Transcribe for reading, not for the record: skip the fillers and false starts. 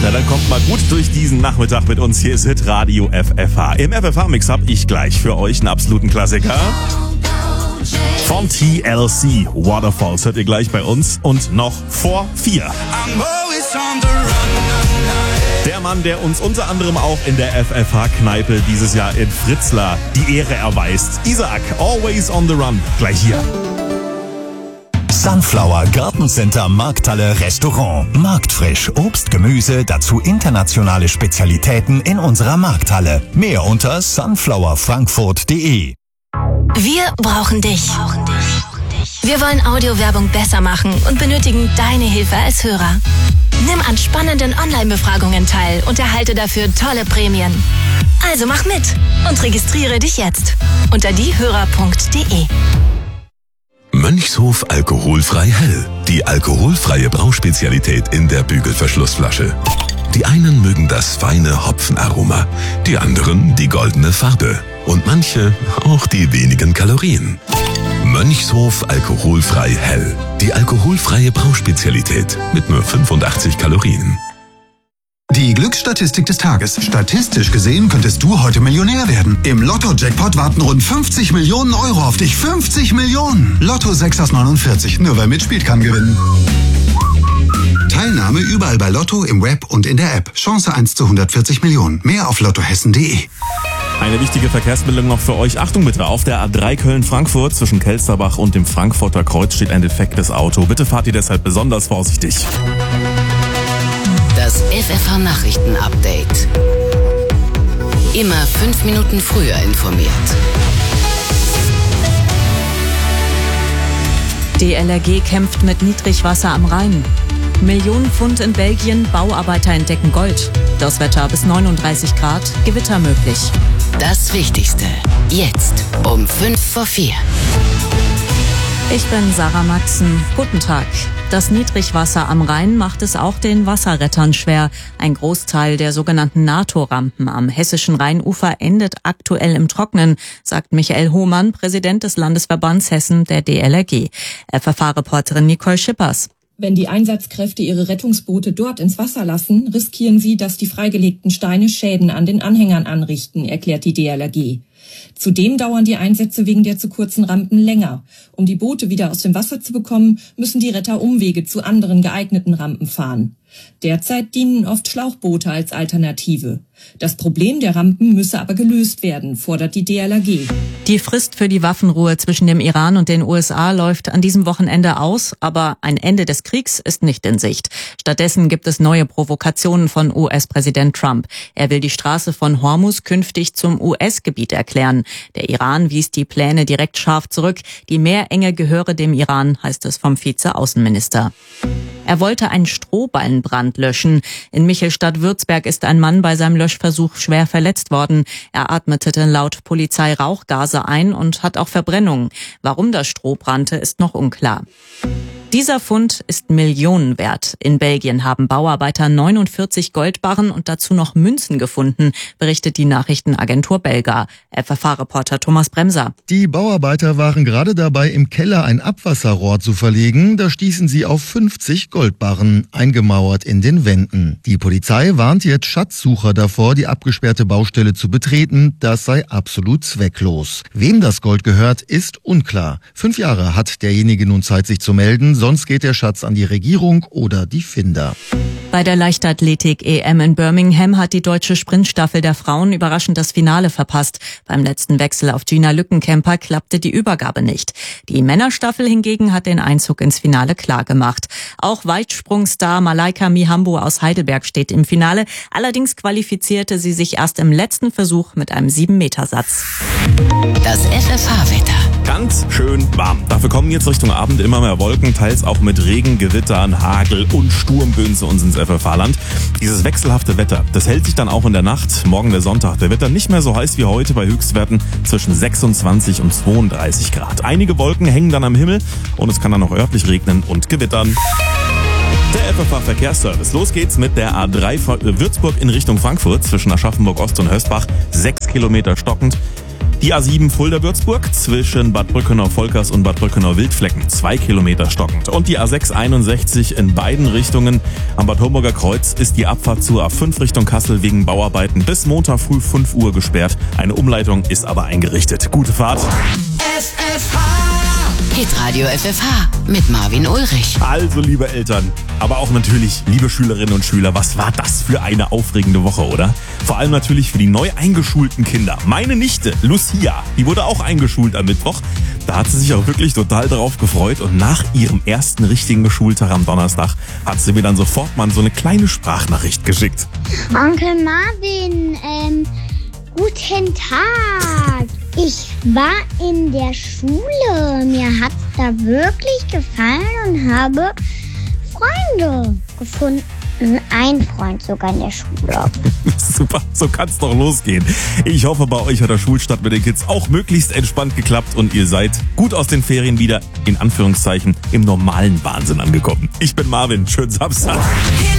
Na, dann kommt mal gut durch diesen Nachmittag mit uns. Hier ist Hitradio FFH. Im FFH-Mix habe ich gleich für euch einen absoluten Klassiker. Von TLC, Waterfalls, hört ihr gleich bei uns. Und noch vor 4. Der Mann, der uns unter anderem auch in der FFH-Kneipe dieses Jahr in Fritzlar die Ehre erweist. Isaac, Always on the Run, gleich hier. Sunflower Gartencenter Markthalle Restaurant. Marktfrisch, Obst, Gemüse, dazu internationale Spezialitäten in unserer Markthalle. Mehr unter sunflowerfrankfurt.de. Wir brauchen dich. Wir wollen Audiowerbung besser machen und benötigen deine Hilfe als Hörer. Nimm an spannenden Online-Befragungen teil und erhalte dafür tolle Prämien. Also mach mit und registriere dich jetzt unter diehörer.de. Mönchshof alkoholfrei hell. Die alkoholfreie Brauspezialität in der Bügelverschlussflasche. Die einen mögen das feine Hopfenaroma, die anderen die goldene Farbe und manche auch die wenigen Kalorien. Mönchshof alkoholfrei hell. Die alkoholfreie Brauspezialität mit nur 85 Kalorien. Die Glücksstatistik des Tages. Statistisch gesehen könntest du heute Millionär werden. Im Lotto-Jackpot warten rund 50 Millionen Euro auf dich. 50 Millionen! Lotto 6 aus 49. Nur wer mitspielt, kann gewinnen. Teilnahme überall bei Lotto, im Web und in der App. Chance 1 zu 140 Millionen. Mehr auf lottohessen.de. Eine wichtige Verkehrsmeldung noch für euch. Achtung bitte, auf der A3 Köln-Frankfurt zwischen Kelsterbach und dem Frankfurter Kreuz steht ein defektes Auto. Bitte fahrt ihr deshalb besonders vorsichtig. Das FFH-Nachrichten-Update. Immer 5 Minuten früher informiert. DLRG kämpft mit Niedrigwasser am Rhein. Millionen Pfund in Belgien, Bauarbeiter entdecken Gold. Das Wetter bis 39 Grad, Gewitter möglich. Das Wichtigste, jetzt um 5 vor 4. Ich bin Sarah Maxen. Guten Tag. Das Niedrigwasser am Rhein macht es auch den Wasserrettern schwer. Ein Großteil der sogenannten NATO-Rampen am hessischen Rheinufer endet aktuell im Trocknen, sagt Michael Hohmann, Präsident des Landesverbands Hessen der DLRG. FFH-Reporterin Nicole Schippers. Wenn die Einsatzkräfte ihre Rettungsboote dort ins Wasser lassen, riskieren sie, dass die freigelegten Steine Schäden an den Anhängern anrichten, erklärt die DLRG. Zudem dauern die Einsätze wegen der zu kurzen Rampen länger. Um die Boote wieder aus dem Wasser zu bekommen, müssen die Retter Umwege zu anderen geeigneten Rampen fahren. Derzeit dienen oft Schlauchboote als Alternative. Das Problem der Rampen müsse aber gelöst werden, fordert die DLRG. Die Frist für die Waffenruhe zwischen dem Iran und den USA läuft an diesem Wochenende aus, aber ein Ende des Kriegs ist nicht in Sicht. Stattdessen gibt es neue Provokationen von US-Präsident Trump. Er will die Straße von Hormuz künftig zum US-Gebiet erklären. Der Iran wies die Pläne direkt scharf zurück. Die Meerenge gehöre dem Iran, heißt es vom Vize-Außenminister. Er wollte einen Strohballenbrand löschen. In Michelstadt-Würzberg ist ein Mann bei seinem Löschversuch schwer verletzt worden. Er atmete laut Polizei Rauchgase ein und hat auch Verbrennungen. Warum das Stroh brannte, ist noch unklar. Dieser Fund ist Millionen wert. In Belgien haben Bauarbeiter 49 Goldbarren und dazu noch Münzen gefunden, berichtet die Nachrichtenagentur Belga. FFH-Reporter Thomas Bremser. Die Bauarbeiter waren gerade dabei, im Keller ein Abwasserrohr zu verlegen. Da stießen sie auf 50 Goldbarren, eingemauert in den Wänden. Die Polizei warnt jetzt Schatzsucher davor, die abgesperrte Baustelle zu betreten. Das sei absolut zwecklos. Wem das Gold gehört, ist unklar. 5 Jahre hat derjenige nun Zeit, sich zu melden. Sonst geht der Schatz an die Regierung oder die Finder. Bei der Leichtathletik-EM in Birmingham hat die deutsche Sprintstaffel der Frauen überraschend das Finale verpasst. Beim letzten Wechsel auf Gina Lückenkämper klappte die Übergabe nicht. Die Männerstaffel hingegen hat den Einzug ins Finale klargemacht. Auch Weitsprungstar Malaika Mihambo aus Heidelberg steht im Finale. Allerdings qualifizierte sie sich erst im letzten Versuch mit einem 7-Meter-Satz. Das FFH-Wetter. Ganz schön warm. Dafür kommen jetzt Richtung Abend immer mehr Wolken, teils auch mit Regen, Gewittern, Hagel und Sturmböen zu uns ins FFH-Land. Dieses wechselhafte Wetter, das hält sich dann auch in der Nacht. Morgen der Sonntag, der wird dann nicht mehr so heiß wie heute bei Höchstwerten zwischen 26 und 32 Grad. Einige Wolken hängen dann am Himmel und es kann dann auch örtlich regnen und gewittern. Der FFH-Verkehrsservice. Los geht's mit der A3 Würzburg in Richtung Frankfurt zwischen Aschaffenburg Ost und Hösbach. 6 Kilometer stockend. Die A7 Fulda-Würzburg zwischen Bad Brückenau-Volkers und Bad Brückenau-Wildflecken 2 Kilometer stockend. Und die A6 61 in beiden Richtungen. Am Bad Homburger Kreuz ist die Abfahrt zur A5 Richtung Kassel wegen Bauarbeiten bis Montag früh 5 Uhr gesperrt. Eine Umleitung ist aber eingerichtet. Gute Fahrt. Hitradio FFH mit Marvin Ulrich. Also, liebe Eltern, aber auch natürlich, liebe Schülerinnen und Schüler, was war das für eine aufregende Woche, oder? Vor allem natürlich für die neu eingeschulten Kinder. Meine Nichte, Lucia, die wurde auch eingeschult am Mittwoch. Da hat sie sich auch wirklich total drauf gefreut und nach ihrem ersten richtigen Schultag am Donnerstag hat sie mir dann sofort mal so eine kleine Sprachnachricht geschickt. Onkel Marvin, guten Tag. Ich war in der Schule. Mir hat's da wirklich gefallen und habe Freunde gefunden. Ein Freund sogar in der Schule. Super, so kann's doch losgehen. Ich hoffe, bei euch hat der Schulstart mit den Kids auch möglichst entspannt geklappt und ihr seid gut aus den Ferien wieder, in Anführungszeichen, im normalen Wahnsinn angekommen. Ich bin Marvin, schönen Samstag.